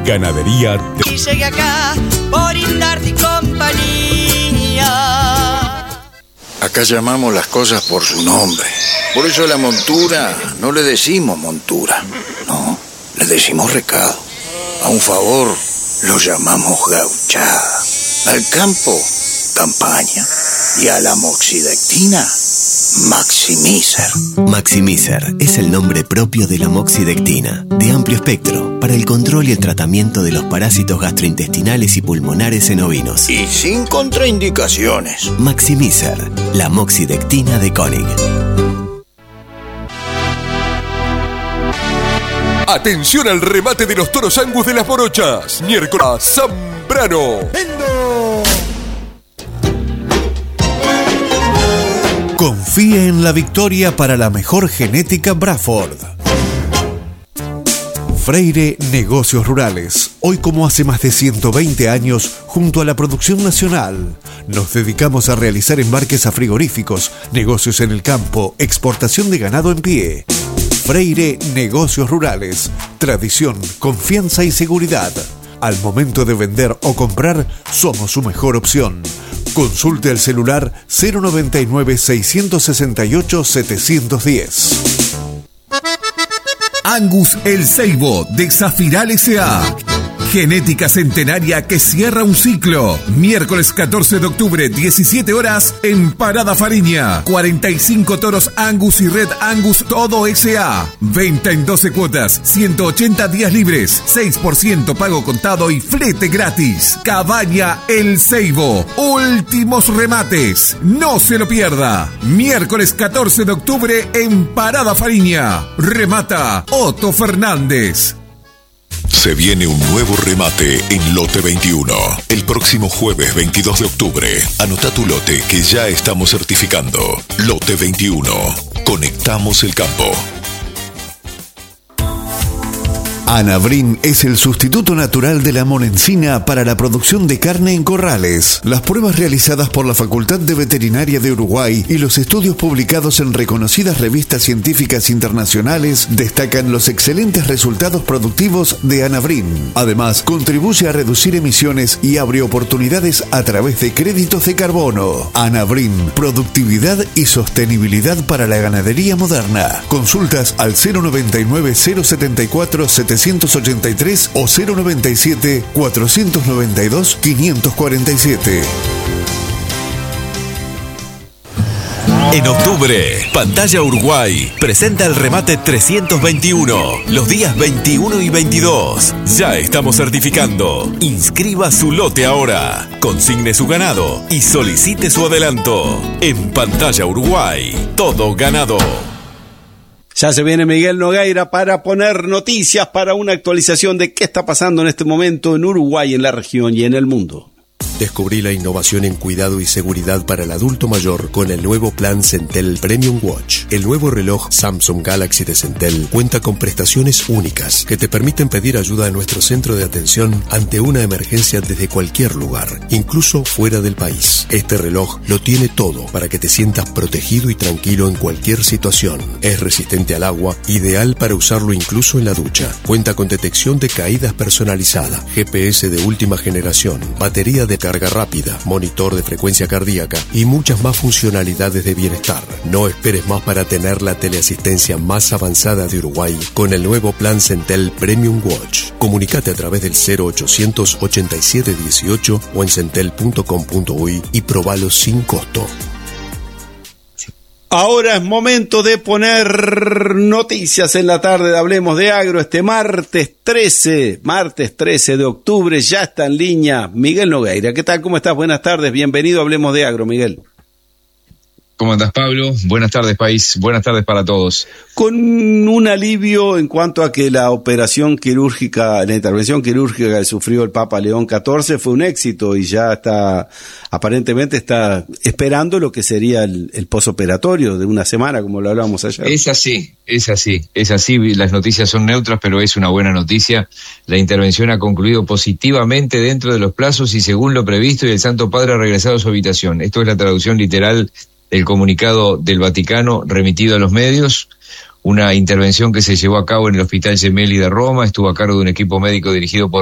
Ganadería. Y llegué acá por Indardi y compañía. Acá llamamos las cosas por su nombre. Por eso a la montura no le decimos montura, no, le decimos recado. A un favor lo llamamos gauchada. Al campo, campaña. Y a la moxidectina, Maximizer. Maximizer es el nombre propio de la moxidectina, de amplio espectro, para el control y el tratamiento de los parásitos gastrointestinales y pulmonares en ovinos. Y sin contraindicaciones. Maximizer, la moxidectina de Koenig. Atención al remate de los toros Angus de las Morochas. Miércoles Zambrano. Confíe en la victoria para la mejor genética Bradford. Freire Negocios Rurales. Hoy, como hace más de 120 años, junto a la producción nacional, nos dedicamos a realizar embarques a frigoríficos, negocios en el campo, exportación de ganado en pie. Freire Negocios Rurales. Tradición, confianza y seguridad. Al momento de vender o comprar, somos su mejor opción. Consulte al celular 099-668-710. Angus El Ceibo de Zafiral S.A. Genética centenaria que cierra un ciclo. Miércoles 14 de octubre, 17 horas, en Parada Fariña. 45 toros Angus y Red Angus, todo S.A. Venta en 12 cuotas, 180 días libres, 6% pago contado y flete gratis. Cabaña El Ceibo. Últimos remates. No se lo pierda. Miércoles 14 de octubre en Parada Fariña. Remata Otto Fernández. Se viene un nuevo remate en Lote 21. El próximo jueves 22 de octubre. Anota tu lote que ya estamos certificando. Lote 21. Conectamos el campo. Anabrin es el sustituto natural de la monencina para la producción de carne en corrales. Las pruebas realizadas por la Facultad de Veterinaria de Uruguay y los estudios publicados en reconocidas revistas científicas internacionales destacan los excelentes resultados productivos de Anabrin. Además, contribuye a reducir emisiones y abre oportunidades a través de créditos de carbono. Anabrin, productividad y sostenibilidad para la ganadería moderna. Consultas al 099-074-783 o 097-492-547. En octubre, Pantalla Uruguay presenta el remate 321, los días 21 y 22. Ya estamos certificando. Inscriba su lote ahora, consigne su ganado y solicite su adelanto. En Pantalla Uruguay, todo ganado. Ya se viene Miguel Nogueira para poner noticias, para una actualización de qué está pasando en este momento en Uruguay, en la región y en el mundo. Descubrí la innovación en cuidado y seguridad para el adulto mayor con el nuevo plan Centel Premium Watch. El nuevo reloj Samsung Galaxy de Centel cuenta con prestaciones únicas que te permiten pedir ayuda a nuestro centro de atención ante una emergencia desde cualquier lugar, incluso fuera del país. Este reloj lo tiene todo para que te sientas protegido y tranquilo en cualquier situación. Es resistente al agua, ideal para usarlo incluso en la ducha. Cuenta con detección de caídas personalizada, GPS de última generación, batería de carga rápida, monitor de frecuencia cardíaca y muchas más funcionalidades de bienestar. No esperes más para tener la teleasistencia más avanzada de Uruguay con el nuevo plan Centel Premium Watch. Comunicate a través del 0800 87 18 o en centel.com.uy y probalo sin costo. Ahora es momento de poner noticias en la tarde de Hablemos de Agro. Este martes 13 de octubre, ya está en línea Miguel Nogueira. ¿Qué tal? ¿Cómo estás? Buenas tardes. Bienvenido a Hablemos de Agro, Miguel. ¿Cómo andás, Pablo? Buenas tardes, país. Buenas tardes para todos. Con un alivio en cuanto a que la intervención quirúrgica que sufrió el Papa León XIV fue un éxito y ya aparentemente está esperando lo que sería el posoperatorio de una semana, como lo hablábamos ayer. Es así. Las noticias son neutras, pero es una buena noticia. La intervención ha concluido positivamente dentro de los plazos y según lo previsto, y el Santo Padre ha regresado a su habitación. Esto es la traducción literal del comunicado del Vaticano remitido a los medios. Una intervención que se llevó a cabo en el Hospital Gemelli de Roma, estuvo a cargo de un equipo médico dirigido por